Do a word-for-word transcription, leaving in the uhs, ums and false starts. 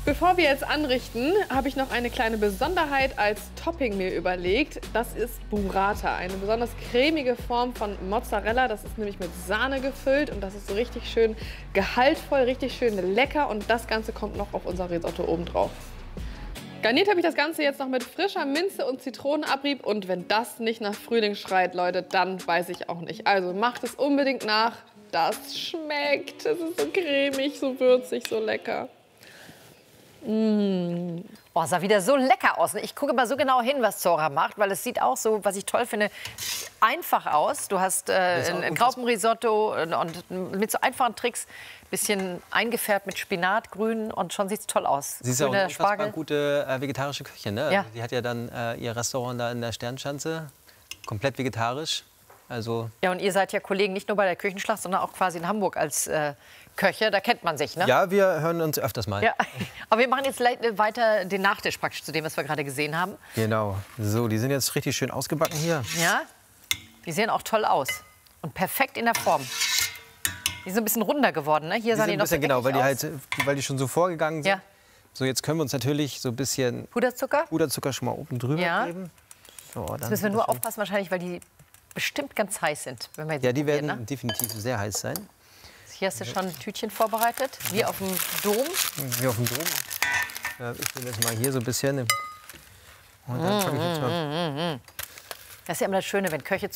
Bevor wir jetzt anrichten, habe ich noch eine kleine Besonderheit als Topping mir überlegt. Das ist Burrata, eine besonders cremige Form von Mozzarella. Das ist nämlich mit Sahne gefüllt und das ist so richtig schön gehaltvoll, richtig schön lecker. Und das Ganze kommt noch auf unser Risotto oben drauf. Garniert habe ich das Ganze jetzt noch mit frischer Minze und Zitronenabrieb. Und wenn das nicht nach Frühling schreit, Leute, dann weiß ich auch nicht. Also macht es unbedingt nach. Das schmeckt. Es ist so cremig, so würzig, so lecker. Mmh. Oh, sah wieder so lecker aus. Ich gucke mal so genau hin, was Zora macht, weil es sieht auch so, was ich toll finde, einfach aus. Du hast äh, ein, ein Graupenrisotto und mit so einfachen Tricks, bisschen eingefärbt mit Spinat, Grün und schon sieht es toll aus. Sie ist ja auch eine unfassbar gute äh, vegetarische Köchin, ne? Ja. Die hat ja dann äh, ihr Restaurant da in der Sternschanze, komplett vegetarisch. Also ja, und ihr seid ja Kollegen nicht nur bei der Küchenschlacht, sondern auch quasi in Hamburg als äh, Köche. Da kennt man sich, ne? Ja, wir hören uns öfters mal. Ja. Aber wir machen jetzt weiter den Nachtisch praktisch zu dem, was wir gerade gesehen haben. Genau. So, die sind jetzt richtig schön ausgebacken hier. Ja, die sehen auch toll aus und perfekt in der Form. Die sind ein bisschen runder geworden, ne? Hier Die sahen sind die ein noch bisschen, so genau, weil die, aus. halt, weil die schon so vorgegangen sind. Ja. So, jetzt können wir uns natürlich so ein bisschen Puderzucker, Puderzucker schon mal oben drüber ja. geben. So, dann Jetzt müssen wir nur aufpassen wahrscheinlich, weil die bestimmt ganz heiß sind. Wenn wir jetzt ja, die probieren, werden ne? definitiv sehr heiß sein. Hier hast du schon ein Tütchen vorbereitet, wie auf dem Dom. Wie auf dem Dom. Ja, ich nehme jetzt mal hier so ein bisschen. Und dann fange ich jetzt mal. Das ist ja immer das Schöne, wenn Köche